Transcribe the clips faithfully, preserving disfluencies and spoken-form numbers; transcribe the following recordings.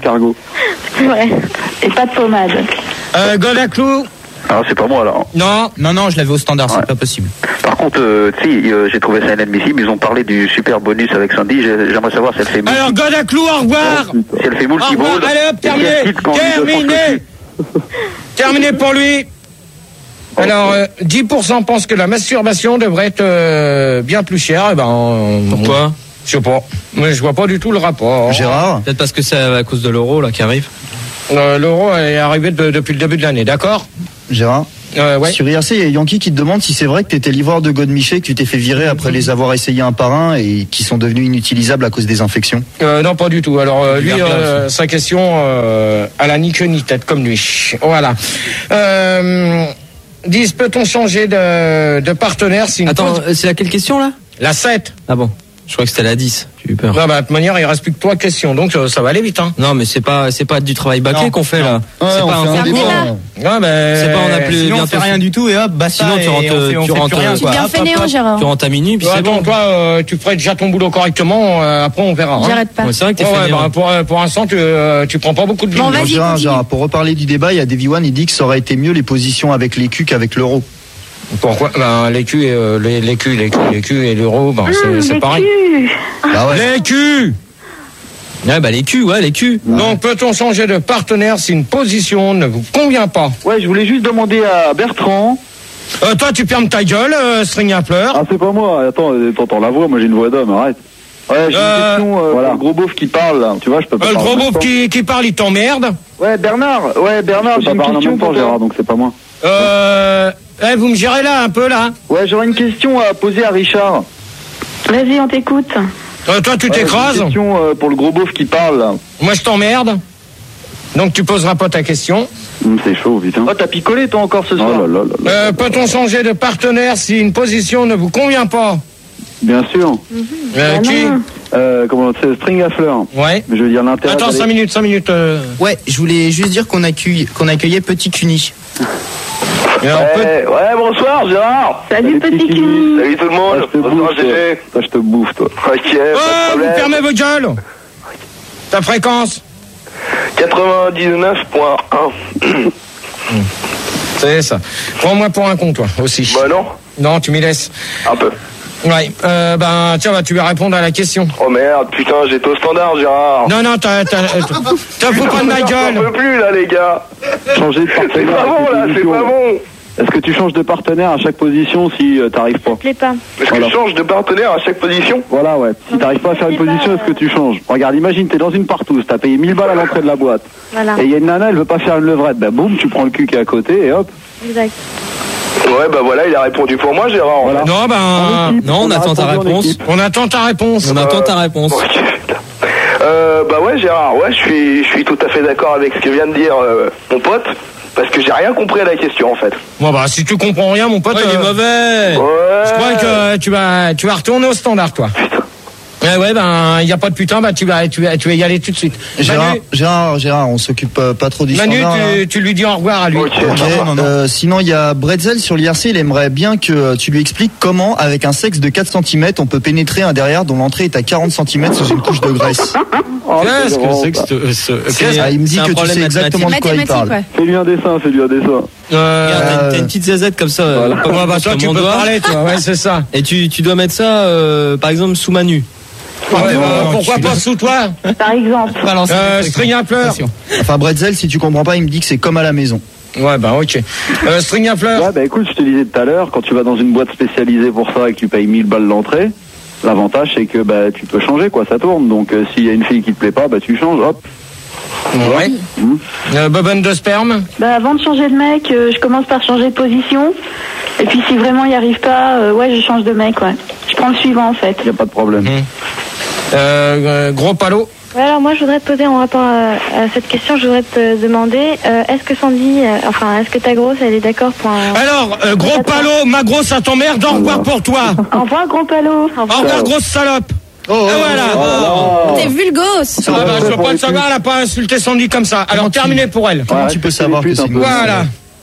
cargo. C'est vrai. Et pas de pommade. Euh, Godaclou. Alors c'est pas moi là. Non, non, non, je l'avais au standard, ouais. C'est pas possible. Par contre, euh, tu sais, euh, j'ai trouvé ça inadmissible. Ils ont parlé du super bonus avec Sandy. J'aimerais savoir si elle fait. Alors Godaclou, au revoir. Si elle fait multi-ball. Allez hop, terminé. Terminé. Terminé pour lui. Alors, euh, dix pour cent pensent que la masturbation devrait être euh, bien plus chère. Eh ben, on, pourquoi? Je sais pas. Mais je vois pas du tout le rapport. Gérard? Peut-être parce que c'est à cause de l'euro là qui arrive. Euh, l'euro est arrivé de, depuis le début de l'année, d'accord? Gérard? Euh, ouais. Sur I R C, il y a Yankee qui te demande si c'est vrai que tu étais livreur de Godemiché, que tu t'es fait virer après les avoir essayés un par un et qui sont devenus inutilisables à cause des infections. Euh, non, pas du tout. Alors euh, lui, euh, sa question, euh, à la ni queue ni tête, comme lui. Voilà. Euh, disent, peut-on changer de, de partenaire si une Attends, pause... c'est laquelle question là? La sept. Ah bon? Je crois que c'était la dix. J'ai eu peur. Non, bah, de toute manière, il reste plus que trois questions, donc euh, ça va aller vite, hein. Non, mais c'est pas, c'est pas du travail bâclé qu'on fait, là. Ouais, c'est pas un concours. Ouais, mais. C'est pas, on a plus, sinon, bientôt on fait rien du tout et hop, bah, sinon, tu rentres, on fait, on tu fait rentres, rien, Tu es bien fainéant, Gérard. tu rentres à minuit, puis Ouais, c'est attends, bon. toi, euh, tu ferais déjà ton boulot correctement, euh, après on verra. Hein. J'arrête pas. Ouais, c'est vrai que t'es Ouais, ouais, fainéant. bah, pour, euh, pour l'instant, tu, euh, tu prends pas beaucoup de billes. Bon, vas-y, Gérard, continue. Gérard, pour reparler du débat, il y a Davy One, il dit que ça aurait été mieux les positions avec l'écu qu'avec l'euro. Pourquoi? Ben, l'écu, euh, les, l'écu, l'écu, l'écu et l'euro, ben, c'est, Mmh, c'est les pareil. culs. Bah ouais. L'écu! Ouais, bah, les culs, ouais, les culs. Donc, peut-on changer de partenaire si une position ne vous convient pas? Ouais, je voulais juste demander à Bertrand. Euh, toi, tu fermes ta gueule, euh, string à pleurs. Ah, c'est pas moi. Attends, t'entends la voix. Moi, j'ai une voix d'homme. Arrête. Ouais, j'ai Euh, une question. Euh, voilà. Le gros beauf qui parle, là. Tu vois, je peux pas Euh, le parler gros en même beauf temps. qui, qui parle, il t'emmerde. Ouais, Bernard. Ouais, Bernard, j'ai une question pour toi. Gérard, donc c'est pas moi. Euh, eh, vous me gérez là, un peu, là. Ouais, j'aurais une question à poser à Richard. Vas-y, on t'écoute. Euh, toi, tu Ouais, t'écrases. j'ai une question euh, pour le gros beauf qui parle, là. Moi, je t'emmerde. Donc, tu poseras pas ta question. Hum, c'est chaud, putain. Oh, t'as picolé, toi, encore ce soir. Oh là là là là. Euh, peut-on changer de partenaire si une position ne vous convient pas? Bien sûr. Euh, qui? Euh, comment c'est String à fleurs. Ouais. Je veux dire l'intérêt. Attends, d'aller- cinq minutes, cinq minutes. Euh... Ouais, je voulais juste dire qu'on accueille, qu'on accueillait Petit Cuny. Alors, peut- Ouais, ouais, bonsoir Gérard. Salut, petit cul. Salut tout le monde. Ah, je te Bonsoir bouffe, toi. Gégé. Toi, je te bouffe, toi. Ok, pas de Oh, vous problème. fermez vos gueules. Ta fréquence? quatre-vingt-dix-neuf virgule un. C'est ça. Prends-moi pour un con, toi, aussi. Bah non, Non, tu m'y laisses. un peu. Ouais. Euh, ben, tiens, bah, tu vas répondre à la question. Oh merde, putain, j'étais au standard Gérard. Non, non, t'as, t'as, t'as, t'as fous pas de ma J'en gueule. peux plus là les gars. Changer de C'est partenaire. pas à bon chaque là, c'est position. pas bon. Est-ce que tu changes de partenaire à chaque position si euh, t'arrives pas? Ça te plaît pas. Est-ce que Voilà. je change de partenaire à chaque position? Voilà, ouais. Si t'arrives pas à faire une C'est pas, position, est-ce que euh, tu changes? Regarde, imagine, t'es dans une partouze, t'as payé mille balles à l'entrée de la boîte. Voilà. Et il y a une nana, elle veut pas faire une levrette. Bah boum, tu prends le cul qui est à côté et hop. Exact. Ouais, bah voilà, il a répondu pour moi Gérard. Voilà. Non, ben, En équipe, non, on a attend ta répondu en réponse. équipe. on attend ta réponse. On attend ta réponse. Ok, putain. Euh, bah ouais Gérard, ouais, je suis, je suis tout à fait d'accord avec ce que vient de dire euh, mon pote. Parce que j'ai rien compris à la question en fait. Bon, bah, si tu comprends rien, mon pote. Oh, il est euh, mauvais. Ouais. Je crois que tu vas, tu vas retourner au standard, toi. Ouais, ouais, ben, il y a pas de putain, bah, tu vas, tu vas, tu vas y aller tout de suite. Gérard, Manu, Gérard, Gérard, on s'occupe euh, pas trop du Manu, standard. là. tu, tu lui dis au revoir à lui. Ok. Ok, euh, sinon il y a Bretzel sur l'I R C, il aimerait bien que euh, tu lui expliques comment, avec un sexe de quatre centimètres, on peut pénétrer un derrière dont l'entrée est à quarante centimètres sous une couche de graisse. Oh, Qu'est-ce que drôle, c'est que ça. ce, ce- C'est- qu'est-ce- Ah, il me dit c'est un que tu problème sais exactement de quoi il Mathématique, parle. ouais. Fais-lui un dessin, fais-lui un dessin. Euh, Regarde, t'as une- t'as une petite zazette comme ça. Voilà. euh, comme ouais, bah, comme toi, tu mon peux doigt. parler, toi, ouais, c'est ça. Et tu, tu dois mettre ça, euh, par exemple, sous Manu. Ouais, bah, pourquoi pas sous toi? Par exemple. Balancer Euh, des trucs. string à fleurs. Attention. Enfin Bretzel, si tu comprends pas, il me dit que c'est comme à la maison. Ouais, bah, ok. Euh, string à fleurs. Ouais, bah écoute, je te disais tout à l'heure, quand tu vas dans une boîte spécialisée pour ça et que tu payes mille balles l'entrée, l'avantage c'est que bah tu peux changer quoi, ça tourne. Donc euh, s'il y a une fille qui te plaît pas, bah tu changes, hop. Ouais. Mmh. Euh, bobonne de sperme. Bah, avant de changer de mec, euh, je commence par changer de position. Et puis si vraiment il n'y arrive pas, euh, ouais, je change de mec, ouais. Je prends le suivant en fait. Y a pas de problème. Mmh. Euh, euh, gros palot. Ouais, alors moi je voudrais te poser en rapport à, à cette question, je voudrais te demander, euh, est-ce que Sandy, euh, enfin est-ce que ta grosse elle est d'accord pour un... Alors, euh, gros palot, ma grosse ça t'emmerde, au revoir pour toi. Au revoir gros palot. Au Au revoir grosse salope. Oh, Et voilà. oh. T'es vulgos. Ah bah, je peux pas le savoir, elle a pas insulté Sandy comme ça. Alors, terminé pour elle. Comment tu peux savoir que c'est une grosse Voilà.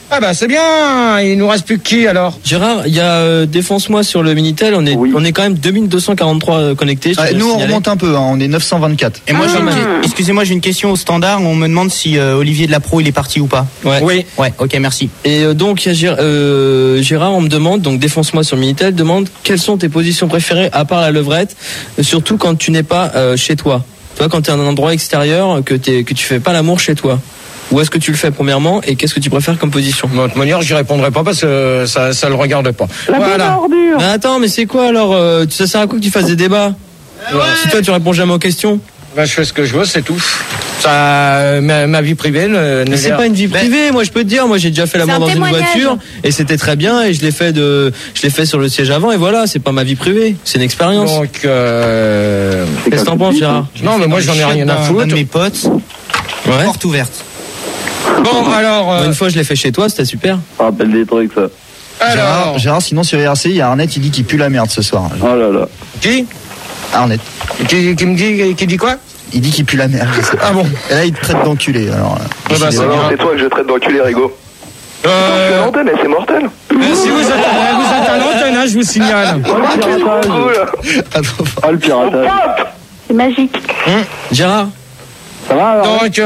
Ah bah c'est bien, il nous reste plus que qui alors? Gérard, il y a euh, défonce-moi sur le Minitel, on est Oui. on est quand même deux mille deux cent quarante-trois euh, connectés. je Ouais, tiens à nous, on signaler. remonte un peu, hein, on est neuf cent vingt-quatre. Et moi, j'ai une Ah. que- excusez-moi, j'ai une question au standard. On me demande si euh, Olivier de la Pro il est parti ou pas. Ouais. Oui. Ouais, ok, merci. Et euh, donc il y a Gér- euh, Gérard, on me demande, donc défonce-moi sur Minitel, demande quelles sont tes positions préférées à part la levrette, euh, surtout quand tu n'es pas euh, chez toi. Tu vois, quand tu es à un endroit extérieur, que t'es, que tu fais pas l'amour chez toi. Où est-ce que tu le fais premièrement et qu'est-ce que tu préfères comme position? De toute manière, j'y répondrai pas parce que ça, ça le regarde pas. La bonne ordure. Mais attends, mais c'est quoi alors euh, Ça sert à quoi que tu fasses des débats Si toi tu réponds jamais aux questions. Bah, je fais ce que je veux, c'est tout. Ça, euh, ma, ma vie privée ne, ne Mais c'est l'est- pas une vie privée, moi je peux te dire, moi j'ai déjà fait C'est l'amour un dans une témoignage. voiture et c'était très bien et je l'ai fait de, je l'ai fait sur le siège avant et voilà, c'est pas ma vie privée, c'est une expérience. Donc, euh... Qu'est-ce que t'en penses, Gérard? non, mais moi j'en ai rien à D'un- d'un foutre. de mes potes, Ouais. porte ouverte. Bon, alors, euh, Une fois je l'ai fait chez toi, c'était super. Ça rappelle des trucs, ça. alors, Gérard, Gérard, sinon sur R C, il y a Arnett, il dit qu'il pue la merde ce soir. Oh là là. qui, Arnett, qui, qui me dit, qui dit quoi? il dit qu'il pue la merde. je sais pas. Ah bon? Et là, il te traite d'enculé. Alors, euh, Ah bah, c'est Non, non, bien. c'est toi que je traite d'enculé, Rigo. Je suis à Euh, l'antenne, et c'est mortel. euh, si vous êtes, à- vous êtes à l'antenne, hein, je vous signale. Oh, le piratage. Cool. Ah, le piratage. C'est magique. Gérard, Ça va, alors? Donc,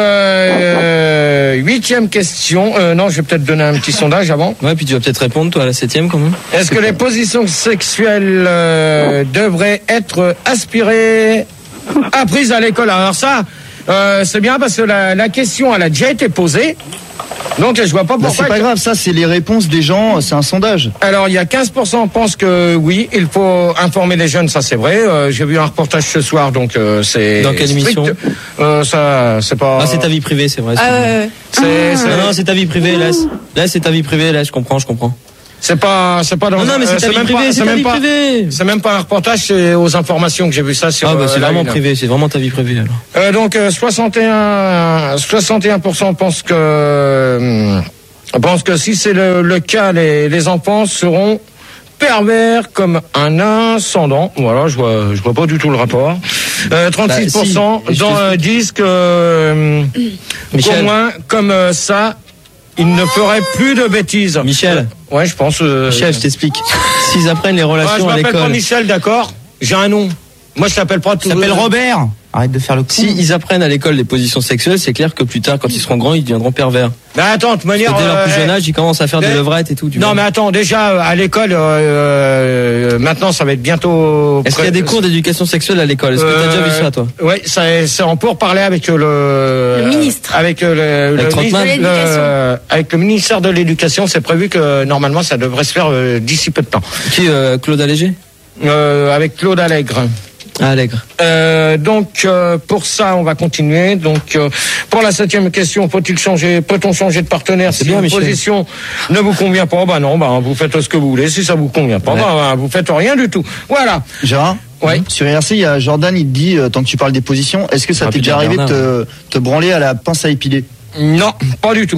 euh, huitième question. Euh, non, je vais peut-être donner un petit sondage avant. ouais, puis tu vas peut-être répondre toi à la septième quand même. Est-ce que les positions sexuelles euh, devraient être aspirées, apprises à l'école? Alors ça, euh, c'est bien parce que la, la question, elle a déjà été posée. Donc, je vois pas bah, pourquoi. c'est pas grave, ça, c'est les réponses des gens, c'est un sondage. Alors, il y a quinze pour cent pensent que oui, il faut informer les jeunes, ça c'est vrai. Euh, j'ai vu un reportage ce soir, donc euh, c'est... Dans quelle strict. émission euh, Ça, c'est pas... Ah, c'est ta vie privée, c'est vrai. Ah, c'est- ouais, ouais. C'est, c'est, Non, non, c'est ta vie privée, laisse. Là, c'est ta vie privée, là, je comprends, je comprends. c'est pas... C'est pas dans... Non, non, mais c'est euh, ta vie même privée, pas- c'est ta même vie pas- privée. C'est même pas un reportage, c'est aux informations que j'ai vu ça sur... Ah, bah, euh, c'est la vraiment une. privé, c'est vraiment ta vie privée, alors. Euh, donc euh, soixante et un, soixante et un pour cent pensent que euh, pensent que si c'est le, le cas, les, les enfants seront pervers comme un ascendant. Voilà, je vois, je vois pas du tout le rapport. Euh, trente-six pour cent Bah, si, dans, je euh, disent que euh, Michel. au moins comme euh, ça, ils ne feraient plus de bêtises. Michel. Euh, ouais, je pense. Euh, Michel, je t'explique. S'ils apprennent les ah, je relations à m'appelle pas l'école. Michel, d'accord. J'ai un nom. Moi, je t'appelle pas tout. Il s'appelle Robert. Arrête de faire le con. Si ils apprennent à l'école les positions sexuelles, c'est clair que plus tard, quand ils seront grands, ils deviendront pervers. Mais attends, de toute Parce manière. que dès leur plus euh, jeune âge, ils commencent à faire des dès- levrettes et tout. tu Non, vois. mais attends, déjà, à l'école, euh, euh, maintenant, ça va être bientôt... Est-ce qu'il y a des cours d'éducation sexuelle à l'école? Est-ce que tu as déjà vu ça, toi? Oui, c'est en pour parler avec le... Le ministre. Avec euh, le... Avec le Trottmann. ministre- De l'éducation. le- avec le ministère de l'Éducation, c'est prévu que, normalement, ça devrait se faire euh, d'ici peu de temps. Qui, euh, Claude Allégé? Euh, avec Claude Allègre. Ah, Allègre. Euh, donc euh, pour ça, on va continuer. Donc euh, pour la septième question, faut-il changer, peut-on changer de partenaire si bien, une Michel. position ne vous convient pas? Bah non, bah vous faites ce que vous voulez. Si ça vous convient pas, Ouais. bah, vous faites rien du tout. Voilà. Gérard, Ouais. sur R C, il y a Jordan, il te dit, euh, tant que tu parles des positions, est-ce que ça Ah, t'est puis déjà arrivé de Bernard. te, te branler à la pince à épiler? Non, pas du tout.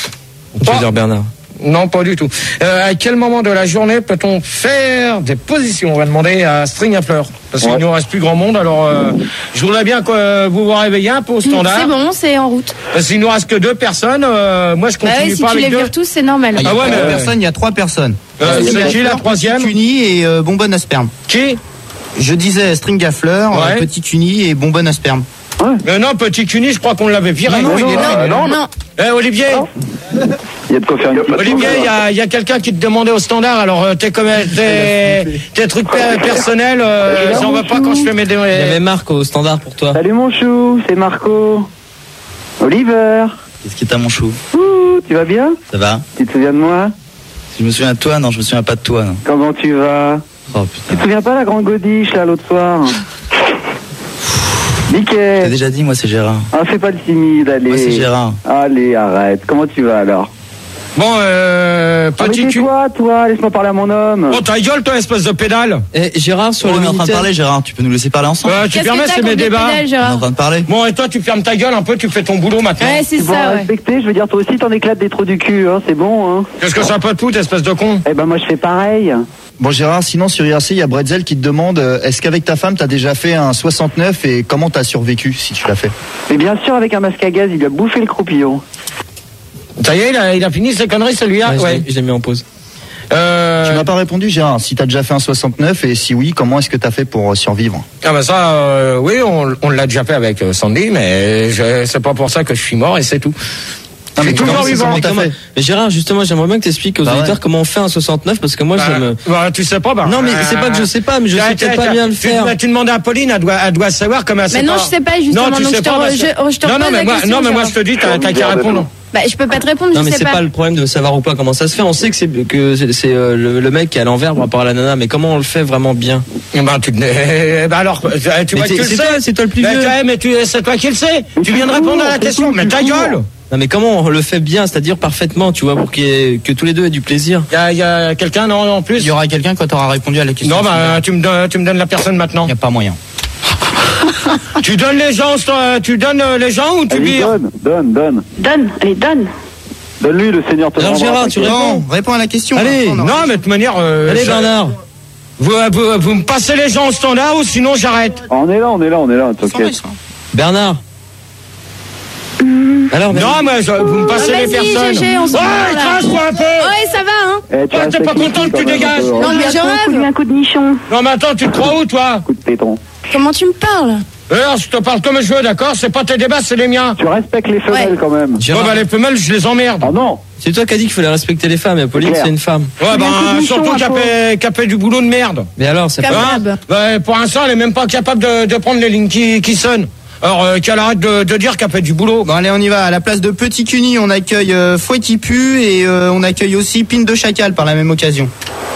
Tu Pas- veux dire Bernard? Non, pas du tout. Euh, à quel moment de la journée peut-on faire des positions? On va demander à String à Fleur. Parce qu'il Ouais. ne nous reste plus grand monde. Alors, euh, je voudrais bien que euh, vous vous réveillez un peu au standard. C'est bon, c'est en route. Parce qu'il nous reste que deux personnes. Euh, moi, je Bah continue ouais, si pas tu avec les deux. vires tous, c'est normal. Ah, il y a Ah ouais, pas mais- deux personnes, il y a trois personnes. Euh, String c'est à qui la fleur, troisième? Petit Cuni et euh, bonbonne à sperme. Qui? Je disais string à fleurs, Ouais. euh, petit Cuni et bonbonne à sperme. Euh, non, petit Cuny, je crois qu'on l'avait viré. Non, non, il est là, il est là. Non, non. Eh, Olivier, Il y a de quoi faire une petite Olivier, il y a, il y a quelqu'un qui te demandait au standard. Alors, euh, tes, comme- tes, tes trucs per- personnels, euh, j'en veux pas quand je fais mes... dé- Il y avait Marc au standard pour toi. Salut mon chou, c'est Marco. Oliver. Qu'est-ce qui est à mon chou? Ouh, tu vas bien? Ça va? Tu te souviens de moi? Je me souviens de toi? Non, je me souviens pas de toi. Non. Comment tu vas? Oh Tu putain. te souviens pas la grande godiche là l'autre soir? T'as Nickel. déjà dit, moi c'est Gérard. Ah, fais pas le timide, allez. Moi c'est Gérard. Allez, arrête. Comment tu vas alors? Bon, euh, Ah, mais petit Cuny... tais-toi, toi, laisse-moi parler à mon homme. Oh, ta gueule, toi, espèce de pédale. Et Gérard, sur Oh, le on est en train de Minitel. parler, Gérard. Tu peux nous laisser parler ensemble? Euh, tu Qu'est-ce permets, que t'as c'est contre mes des débats. pédales, On est en Gérard? train de parler. Bon, et toi, tu fermes ta gueule un peu, tu fais ton boulot maintenant. Ouais, c'est Tu pourras ça, ouais. respecter, je veux dire, toi aussi, t'en éclates des trous du cul, hein, c'est bon, hein. Qu'est-ce que ça peut te foutre, espèce de con? Eh ben, moi, je fais pareil. Bon Gérard, sinon sur R C, il y a Bretzel qui te demande, euh, est-ce qu'avec ta femme, t'as déjà fait un soixante-neuf et comment t'as survécu si tu l'as fait? Mais bien sûr, avec un masque à gaz, il lui a bouffé le croupillon. Ça y est, il a, il a fini ses conneries, celui-là. Ouais, je Ouais. l'ai- je l'ai mis en pause. Euh... Tu m'as pas répondu, Gérard. Si t'as déjà fait un soixante-neuf et si oui, comment est-ce que t'as fait pour survivre? Ah bah ça, euh, oui, on, on l'a déjà fait avec euh, Sandy, mais je, c'est pas pour ça que je suis mort et c'est tout. Non, mais Je suis comment toujours c'est- vivant. comment t'as Comment- fait? Mais Gérard, justement, j'aimerais bien que tu expliques aux Bah auditeurs ouais. comment on fait un soixante-neuf, parce que moi, Bah, je me... bah, tu sais pas, bah. Non, mais c'est pas que je sais pas, mais je sais Tiens, peut-être tiens, pas tiens, bien le tu- faire. Tu demandes à Pauline, elle doit, elle doit savoir comment c'est. Mais non, je sais pas, justement, Non, tu donc sais je te pas, re- parce que- je- je te non, non, repose mais la moi, question, non, mais moi, Gérard. je te dis, t'as, t'as qu'à répondre. Bah, je peux pas te répondre, Non, je mais sais c'est pas. pas le problème de savoir ou pas comment ça se fait. On sait que c'est que c'est, c'est, euh, le, le mec qui est à l'envers par rapport à la nana, mais comment on le fait vraiment bien? Bah, tu, eh, bah alors, tu Mais vois que t'es- tu le c'est sais. toi, c'est toi le plus Bah, vieux. tu- mais tu, c'est toi qui le sais. Tu viens de répondre à la question. Mais ta gueule. Non, mais comment on le fait bien, c'est-à-dire parfaitement, tu vois, pour qu'il y ait- que tous les deux aient du plaisir. Il y a, y a quelqu'un, non, en plus. Il y aura quelqu'un quand tu auras répondu à la question. Non, bah, tu me donnes, tu me donnes la personne maintenant. Il n'y a pas moyen. Tu donnes les gens, toi, tu donnes euh, les gens ou tu Allez, vires? donne, donne, donne. Donne, allez, donne. Donne-lui, le Seigneur te Alors, rendra, Gérard, tu t'inquiète. réponds. Non, réponds à la question. Allez, Vincent, on aura- non, mais de toute manière. euh, Allez, ça- Bernard. Vous, vous, vous me passez les gens au standard ou sinon j'arrête. On est là, on est là, on est là, Vincent, t'inquiète. Vincent. Bernard. Alors, Bernard. Non, mais je- vous me passez Ah, les vas-y, personnes. G G, on se Ouais, parle, là. crache-toi un peu. Ouais, ça va, hein. Eh, tu Ouais, restes t'es pas avec les content filles que tu quand même, dégages. un peu, hein. Non, mais je Lui a rêve. un coup de nichon. Non, mais attends, tu te crois où, toi? Coup de péton. Comment tu me parles? Alors, je te parle comme je veux, d'accord? C'est pas tes débats, c'est les miens. Tu respectes les femelles Ouais. quand même. Ouais, Gérard, bah, les femelles, je les emmerde. Oh non. c'est toi qui as dit qu'il fallait respecter les femmes, et Pauline, Claire. c'est une femme. Ouais, Lui a un coup bah, de nichon, surtout un qu'elle pauvre. fait, qu'elle fait du boulot de merde. Mais alors, c'est Comme pas... Hein d'hab. Bah, pour l'instant, elle est même pas capable de, de prendre les lignes qui, qui sonnent. Alors, euh, qu'elle arrête de, de dire qu'elle fait du boulot. Bon, allez, on y va. À la place de Petit Cuny, on accueille euh, Fouet qui pue et euh, on accueille aussi Pine de Chacal par la même occasion.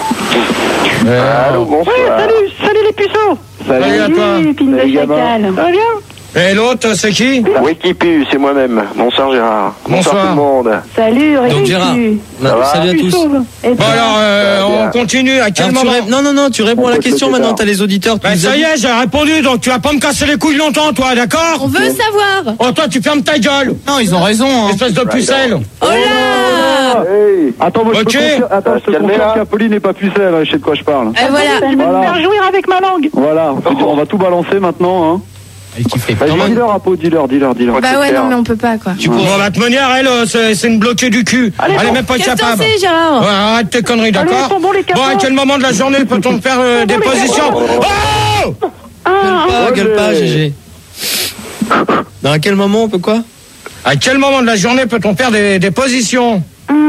Allô, bonsoir. Salut, salut les puceaux. Salut à toi. Salut, pine de Salut, gamin. chacal. Ça va bien? Et l'autre, c'est qui? Oui, qui pue, c'est moi-même. Bonsoir Gérard. Bonsoir. tout le monde. Salut, Donc, Rémi. Gérard. tu- Non, Ça va salut à tous. Puceau. Et Bon, toi? alors, euh, Ça va on bien. continue. À quel Alors, tu moment? ré- Non, non, non, tu réponds à On la peut se question laisser maintenant, tard. t'as les auditeurs. tu Bah, nous as ça y dit- est, j'ai répondu, donc tu vas pas me casser les couilles longtemps, toi, d'accord? On veut savoir. Oh, toi, tu fermes ta gueule, Non, ils ont raison. Hein. espèce de pucelle. Oh là. Hey. Attends, moi, je Ok. te confirme, attends, je te Calmez, confirme là. qu'Apolline n'est pas pucelle, hein, je sais de quoi je parle. Et voilà. Je vais me Voilà. faire jouir avec ma langue. Voilà, on va tout balancer maintenant, hein. Elle kiffe les Vas-y, femmes. dis-leur, Apo, dis-leur, dis-leur, dis-leur. Bah ouais, non, mais on peut pas, quoi. Tu pourras la te mener, elle, euh, c'est c'est une bloquée du cul. Allez, Elle est bon. même pas Qu'est-ce que t'en capable. sais, Gérard? Ouais, arrête tes conneries, Allez, d'accord? ils sont bons, les Bon, à capots. quel moment de la journée peut-on faire euh, des les positions? capots. Oh! Ah, Gueule pas, gueule pas, Olé. G G. Dans à quel moment on peut quoi? À quel moment de la journée peut-on faire des, des positions?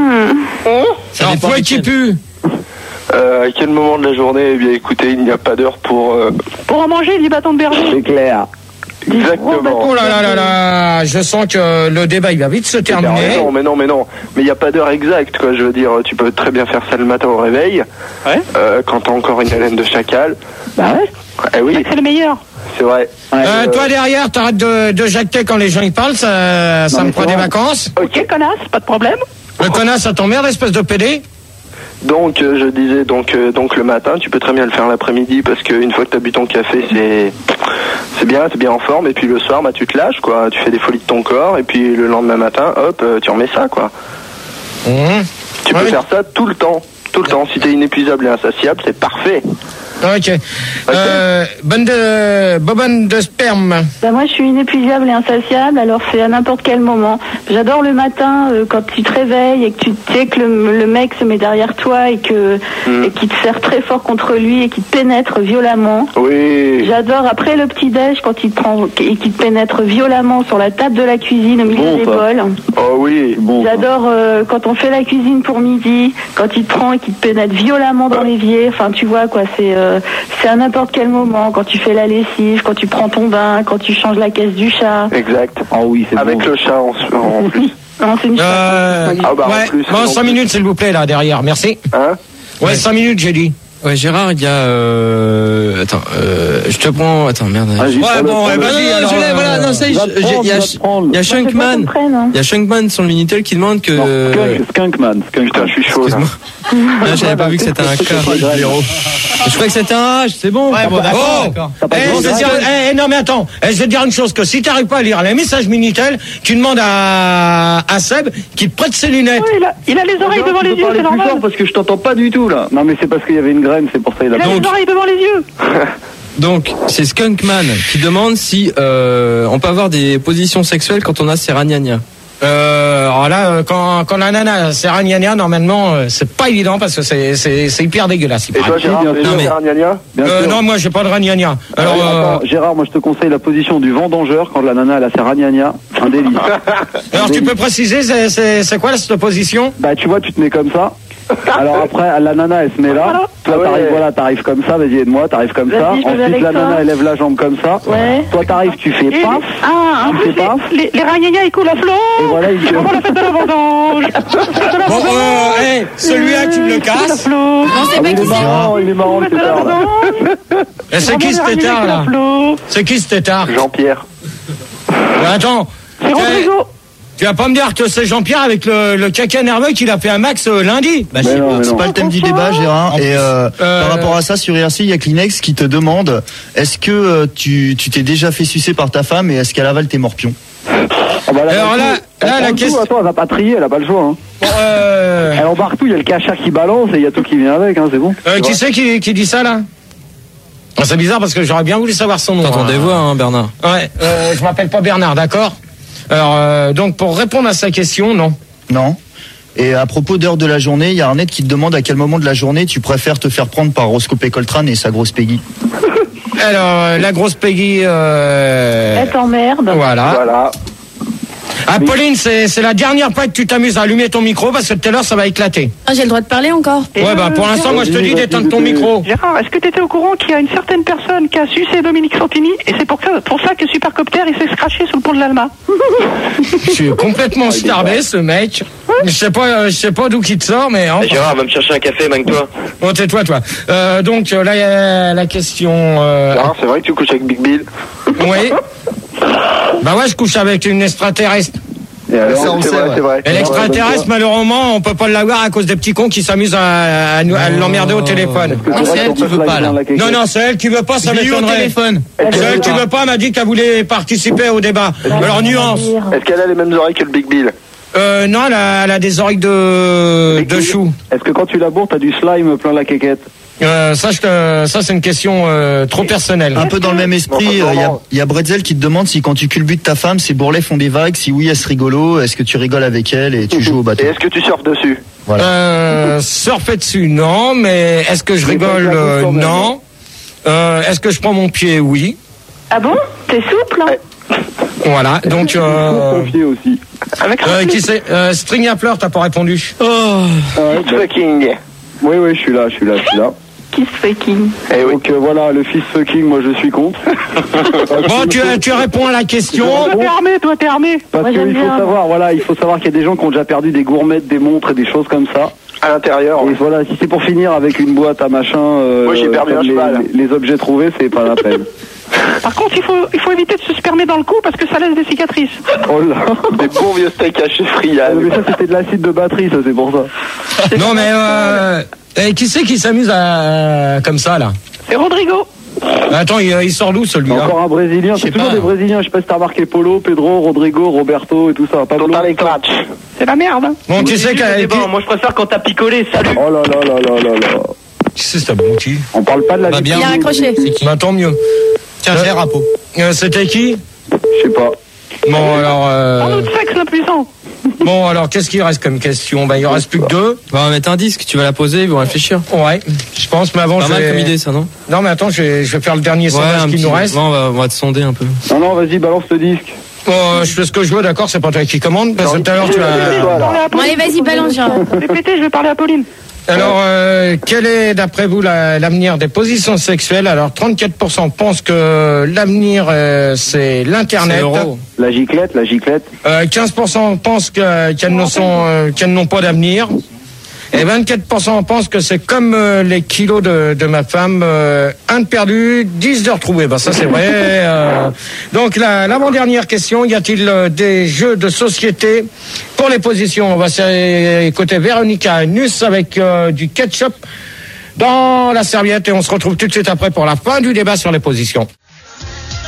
Ça Alors, dépend fouet de qui quel. pue. Euh, à quel moment de la journée? Eh bien, écoutez, il n'y a pas d'heure pour... euh, pour en manger du bâton de berger. C'est clair. Exactement. Oh là là là là, je sens que le débat il va vite se T'as terminer. raison, mais non, mais non. Mais il n'y a pas d'heure exacte, quoi. Je veux dire, tu peux très bien faire ça le matin au réveil. Ouais. Euh, quand t'as encore une haleine de chacal. Bah ouais, Eh oui, c'est le meilleur. c'est vrai. Euh, Euh, toi derrière, t'arrêtes de, de jacter quand les gens y parlent, ça, ça Non, me mais prend c'est des vrai. vacances. Ok, connasse, pas de problème. Le connasse, ça t'emmerde, espèce de pédé. Donc, euh, je disais, donc, euh, donc le matin, tu peux très bien le faire l'après-midi parce qu'une fois que t'as bu ton café, c'est, c'est bien, t'es bien en forme. Et puis le soir, bah, tu te lâches, quoi. Tu fais des folies de ton corps. Et puis le lendemain matin, hop, euh, tu remets ça, quoi. Mmh. Tu Ouais. peux faire ça tout le temps. Tout le temps. Si t'es inépuisable et insatiable, c'est parfait. Ok. Euh, bonne de, bobonne de sperme. Bah moi je suis inépuisable et insatiable, alors c'est à n'importe quel moment. J'adore le matin euh, quand tu te réveilles et que tu tu sais que le, le mec se met derrière toi et que Mm. et qu'il te serre très fort contre lui et qu'il te pénètre violemment. Oui. J'adore après le petit déj quand il te prend et qu'il te pénètre violemment sur la table de la cuisine au milieu Bon, des ça. bols. Oh oui. Bon, ça. J'adore euh, quand on fait la cuisine pour midi, quand il te prend et qu'il te pénètre violemment dans l'évier. Enfin, tu vois quoi, c'est euh, c'est à n'importe quel moment. Quand tu fais la lessive, quand tu prends ton bain, quand tu changes la caisse du chat. Exact. Ah oui, c'est Avec bon. le chat en, en plus. Non, c'est une Euh, Ah bah, en ouais. plus, Bon, en cinq plus. minutes s'il vous plaît là derrière, merci. Hein? Ouais, cinq minutes j'ai dit. Ouais, Gérard, il y a. Euh... Attends, euh... je te prends. Attends, merde. Vas-y, Ouais, prends-le, bon, prends-le. eh ben, non, vas-y, non, alors, je l'ai, voilà, non, ça y est, va te je- j'ai- prendre, il y a, va te prendre. il y a Shunkman, Hein. il y a Shunkman sur le Minitel qui demande que. Non, Skunk, Skunkman. Skunk. Putain, je suis chaud, là. Excuse-moi. Non, j'avais pas vu que c'était un K. Je croyais que c'était un H, c'est bon. Ouais, bon, d'accord, Oh, d'accord. T'as pas eh, besoin je de vais dire, eh, non mais attends, eh, je vais te dire une chose, que si t'arrives pas à lire les messages Minitel, tu demandes à, à Seb qu'il te prête ses lunettes. Oui, il a, il a les oreilles devant les Tu peux yeux, parler c'est plus normal. fort parce que je t'entends pas du tout là. Non mais c'est parce qu'il y avait une graine, c'est pour ça il a Il a Donc- les oreilles devant les yeux. Donc, c'est Skunkman qui demande si euh, on peut avoir des positions sexuelles quand on a ses ragnagnas. Euh, alors là, euh, quand, quand la nana c'est ragnagna, normalement, euh, c'est pas évident parce que c'est, c'est, c'est hyper dégueulasse. Et toi, Gérard, bien t'es sûr. sûr, c'est ragnagna? Bien Euh, sûr. non, moi j'ai pas de ragnagna. Alors, Alors, euh, attends, Gérard, moi je te conseille la position du vendangeur quand la nana elle a ses ragnagna. Un délice. alors tu peux préciser, c'est, c'est, c'est quoi cette position? Bah tu vois, tu te mets comme ça. Alors après, la nana elle se met là. Toi Ah ouais. t'arrives, voilà, t'arrives comme ça. Vas-y aide-moi, t'arrives comme ça. Vas-y, je me mets Ensuite avec la toi. nana elle lève la jambe comme ça. Ouais. Toi t'arrives, tu fais Et paf. Ah, en Tu plus, fais paf. les, les, les ragnagnas, ils coulent à flot. Et voilà, il Avant la fête de la vendange. Fête de la Bon, vendange. euh, hey, celui-là tu me le Coule à casses. flot. Non, Ah, c'est mais pas il est qui c'est. marrant, il est marrant le Fête de la tétard là. vendange. Et c'est qui ce Vraiment, les tétard ragnagnas là? coulent à flot. C'est qui ce tétard? Jean-Pierre. Mais attends. C'est Eh, Rodrigo. Tu vas pas me dire que c'est Jean-Pierre avec le, le caca nerveux qu'il a fait un max euh, lundi? Bah, je Mais sais non, pas, mais c'est non. pas le thème du débat, Gérard. Et euh, Euh, par rapport à ça, sur I R C, il y a Kleenex qui te demande est-ce que euh, tu tu t'es déjà fait sucer par ta femme et est-ce qu'elle avale tes morpions? Ah bah, là, Alors elle là, prend là, tout, la elle prend tout, question- Attends, elle va pas trier, elle a pas le choix. Hein. Bon, euh, Elle embarque tout, il y a le cacha qui balance et il y a tout qui vient avec, hein, c'est bon. euh, qui c'est qui, qui dit ça là? Ah, c'est bizarre parce que j'aurais bien voulu savoir son nom. T'entends des voix, hein, Bernard. Ouais, euh, je m'appelle pas Bernard, d'accord? Alors, euh, donc pour répondre à sa question, non. Non. Et à propos d'heure de la journée, il y a Arnett qui te demande à quel moment de la journée tu préfères te faire prendre par Roscoe Coltrane et sa grosse Peggy. Alors, euh, la grosse Peggy... Euh... Elle t'emmerde. Voilà. Voilà. Ah, Pauline, c'est, c'est la dernière fois que tu t'amuses à allumer ton micro parce que tout à l'heure, ça va éclater. Ah, j'ai le droit de parler encore. Et Ouais, bah euh, pour l'instant, moi, je te dis d'éteindre ton micro. Gérard, est-ce que tu étais au courant qu'il y a une certaine personne qui a sucé Dominique Santini et c'est pour ça, pour ça que Supercopter il s'est scratché sous le pont de l'Alma. Je suis complètement starbé, ce mec. Je sais pas, euh, je sais pas d'où qu'il te sort, mais... Enfin... Gérard, va me chercher un café, manque-toi. Bon, tais-toi, toi. Euh, donc, euh, là, il y a la question... Euh... Gérard, c'est vrai que tu couches avec Big Bill? Oui. Bah ouais, je couche avec une extraterrestre. Et alors, Ça, on C'est sait, vrai, ouais. c'est vrai. Et l'extraterrestre, malheureusement, on peut pas l'avoir à cause des petits cons qui s'amusent à, à, nous- à l'emmerder au téléphone. Non, c'est elle qui veut pas, là. Non, non, c'est elle qui veut pas, ça Je l'ai eu au m'étonnerait. téléphone. C'est elle qui veut pas, m'a dit qu'elle voulait participer au débat. Alors, nuance. Est-ce qu'elle a les mêmes oreilles que le Big Bill? Euh, non, elle a, elle a des oreilles de, de chou. Est-ce que quand tu laboures, t'as du slime plein la quéquette? Euh, ça, je te- ça, c'est une question euh, trop personnelle. Un peu dans le même esprit, euh, il y a, il y a Bretzel qui te demande si quand tu culbutes ta femme, ses bourrelets font des vagues, si oui, est-ce rigolo, est-ce que tu rigoles avec elle et tu joues au bateau? Et est-ce que tu surfes dessus? Voilà. Euh, surfer dessus, non, mais est-ce que je rigole? euh, Non. Euh, est-ce que je prends mon pied? Oui. Ah bon? T'es souple, hein? Voilà, donc... Euh, Confié aussi. Avec euh, qui c'est euh, String à fleur, t'as pas répondu. Ah ouais, bah, Fucking. oui, oui, je suis là, je suis là, je suis là. Kiss fucking. Eh oui. Donc euh, voilà, le fils fucking, moi je suis contre. Bon, tu, tu réponds à la question. Toi t'es armé, toi t'es armé. Parce Moi, j'aime qu'il faut bien. savoir, voilà, il faut savoir qu'il y a des gens qui ont déjà perdu des gourmettes, des montres et des choses comme ça. À l'intérieur. Et voilà, si c'est pour finir avec une boîte à machin, euh, Moi, j'ai perdu comme un les, cheval. les- les objets trouvés, c'est pas la peine. Par contre, il faut, il faut éviter de se spermer dans le cou parce que ça laisse des cicatrices. Oh là. Des bons vieux steaks hachés friables. Mais ça c'était de l'acide de batterie, ça c'est pour ça. Non, mais euh, eh, qui c'est qui s'amuse à comme ça là? C'est Rodrigo. Attends, il, il sort d'où celui-là? Encore un Brésilien, Je sais c'est toujours pas. des Brésiliens, je sais pas si t'as remarqué Polo, Pedro, Rodrigo, Roberto et tout ça. Pablo. Total éclatch. C'est la merde. Hein. Bon, tu sais qu'à- qui, Moi je préfère quand t'as picolé, salut. Oh là là là là là là. qui c'est cet abruti? On parle pas de la Bah, vie bien. Il a raccroché. Bah tant mieux. Tiens, j'ai un rapport. Euh, C'était qui? Je sais pas. Bon alors, euh, Parle de sexe l'impuissant. bon alors, qu'est-ce qu'il reste comme question? Bah il en reste plus que deux. On va mettre un disque, tu vas la poser, ils vont réfléchir. Ouais, je pense, mais avant Pas je mal vais... comme idée, ça, non? Non mais attends, je vais, je vais faire le dernier Ouais, sondage un qui petit- nous reste. non, on, va, on va te sonder un peu. Non, non, vas-y, balance le disque. Bon, euh, je fais ce que je veux, d'accord, c'est pas toi qui commande, parce que tout à l'heure tu as... Voilà. Parlez à Bon, Pauline. allez, vas-y, balance, Gérard. Répétez, je vais parler à Pauline. Alors, euh, quel est, d'après vous, la- l'avenir des positions sexuelles? Alors, trente-quatre pour cent pensent que l'avenir, euh, c'est l'Internet. C'est l'euro. La giclette, la giclette. Euh, quinze pour cent pensent que- qu'elles ne sont, euh, qu'elles n'ont pas d'avenir. Et vingt-quatre pour cent pensent que c'est comme euh, les kilos de, de ma femme, euh, un de perdu, dix de retrouvé. Ben ça c'est vrai. euh. Donc la, l'avant-dernière question, y a-t-il euh, des jeux de société pour les positions? On va écouter Véronica Nuss avec euh, du ketchup dans la serviette et on se retrouve tout de suite après pour la fin du débat sur les positions.